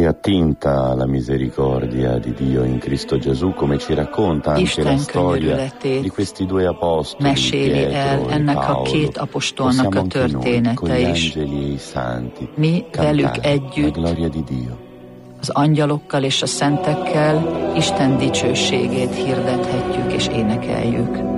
attinta alla misericordia di Dio in Cristo Gesù, come ci racconta anche la storia di questi due apostoli, meséli el Pietro e ennek a Paolo. két apostolnak a Possiamo anche noi, con története gli is. angeli e i santi, Mi velük cantare la együtt, gloria di Dio. az angyalokkal és a szentekkel Isten dicsőségét hirdethetjük és énekeljük.